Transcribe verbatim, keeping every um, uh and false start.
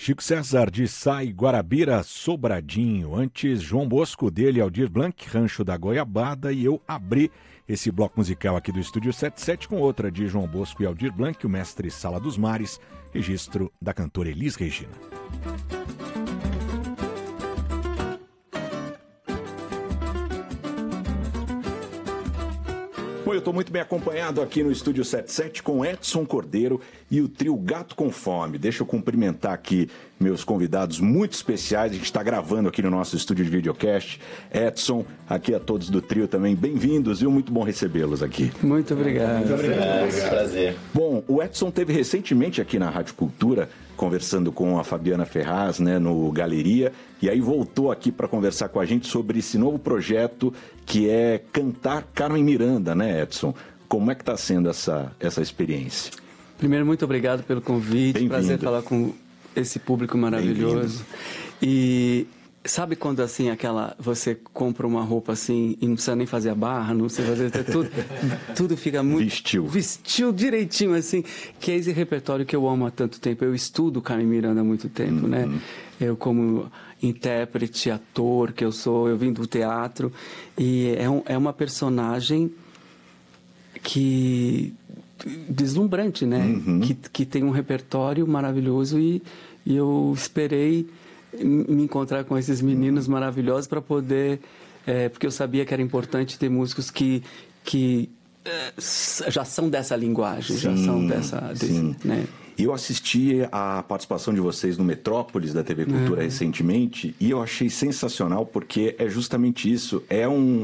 Chico César de Sai, Guarabira, Sobradinho. Antes, João Bosco, dele, Aldir Blanc, Rancho da Goiabada. E eu abri esse bloco musical aqui do Estúdio setenta e sete com outra de João Bosco e Aldir Blanc, o mestre Sala dos Mares, registro da cantora Elis Regina. Bom, eu estou muito bem acompanhado aqui no Estúdio setenta e sete com Edson Cordeiro e o trio Gato com Fome. Deixa eu cumprimentar aqui meus convidados muito especiais. A gente está gravando aqui no nosso estúdio de videocast. Edson, aqui a todos do trio também, bem-vindos, viu? Muito bom recebê-los aqui. Muito obrigado. Muito obrigado. É, prazer. Bom, o Edson teve recentemente aqui na Rádio Cultura, conversando com a Fabiana Ferraz, né, no Galeria, e aí voltou aqui para conversar com a gente sobre esse novo projeto que é Cantar Carmen Miranda, né, Edson? Como é que está sendo essa, essa experiência? Primeiro, muito obrigado pelo convite, prazer falar com esse público maravilhoso. E sabe quando assim, aquela, você compra uma roupa assim e não precisa nem fazer a barra, não precisa fazer tudo, tudo fica muito... Vestiu. Vestiu direitinho, assim, que é esse repertório que eu amo há tanto tempo. Eu estudo Carmen Miranda há muito tempo, uhum. né? Eu como intérprete, ator que eu sou, eu vim do teatro, e é, um, é uma personagem que... deslumbrante, né? Uhum. Que, que tem um repertório maravilhoso e, e eu esperei me encontrar com esses meninos maravilhosos para poder... É, porque eu sabia que era importante ter músicos que, que é, já são dessa linguagem, sim, já são dessa... Desse, né? Eu assisti a participação de vocês no Metrópolis da T V Cultura é. recentemente e eu achei sensacional porque é justamente isso, é um